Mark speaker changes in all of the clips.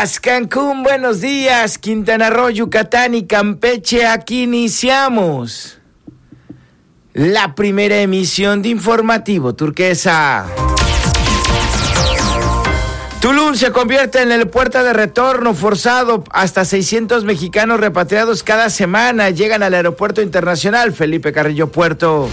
Speaker 1: días, Cancún, buenos días, Quintana Roo, Yucatán y Campeche, aquí iniciamos la primera emisión de Informativo Turquesa. Tulum se convierte en el puerto de retorno forzado. Hasta 600 mexicanos repatriados cada semana llegan al Aeropuerto Internacional Felipe Carrillo Puerto.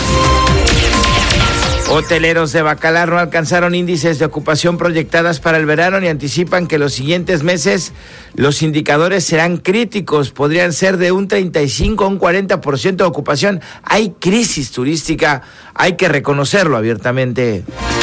Speaker 1: Hoteleros de Bacalar no alcanzaron índices de ocupación proyectadas para el verano y anticipan que los siguientes meses los indicadores serán críticos. Podrían ser de un 35 a un 40% de ocupación. Hay crisis turística, hay que reconocerlo abiertamente.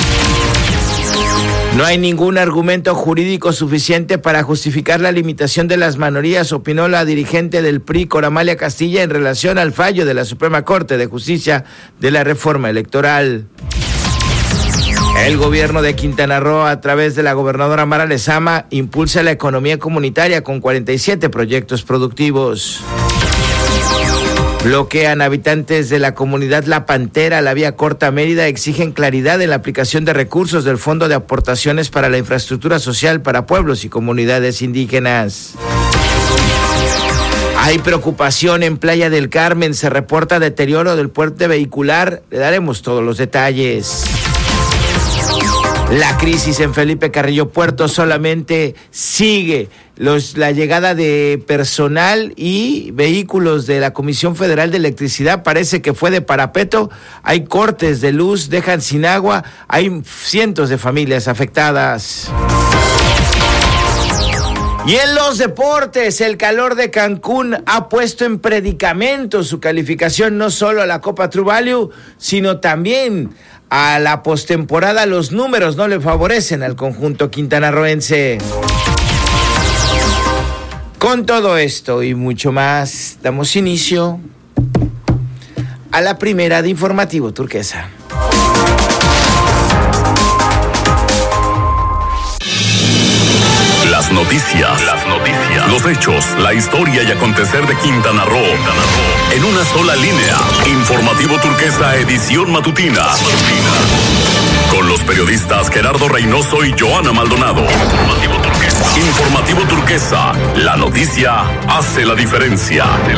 Speaker 1: No hay ningún argumento jurídico suficiente para justificar la limitación de las minorías, opinó la dirigente del PRI, Cora Amalia Castilla, en relación al fallo de la Suprema Corte de Justicia de la reforma electoral. El gobierno de Quintana Roo, a través de la gobernadora Mara Lezama, impulsa la economía comunitaria con 47 proyectos productivos. Bloquean habitantes de la comunidad La Pantera, la vía corta a Mérida, exigen claridad en la aplicación de recursos del Fondo de Aportaciones para la Infraestructura Social para Pueblos y Comunidades Indígenas. Hay preocupación en Playa del Carmen, se reporta deterioro del puente vehicular, le daremos todos los detalles. La crisis en Felipe Carrillo Puerto solamente sigue. La llegada de personal y vehículos de la Comisión Federal de Electricidad parece que fue de parapeto. Hay cortes de luz, dejan sin agua, hay cientos de familias afectadas. Y en los deportes, el calor de Cancún ha puesto en predicamento su calificación no solo a la Copa True Value, sino también a la postemporada. Los números no le favorecen al conjunto quintanarroense. Con todo esto y mucho más, damos inicio a la primera de Informativo Turquesa.
Speaker 2: Las noticias, los hechos, la historia y acontecer de Quintana Roo. En una sola línea. Informativo Turquesa, edición matutina. Con los periodistas Gerardo Reynoso y Joana Maldonado. Informativo Turquesa, la noticia hace la diferencia.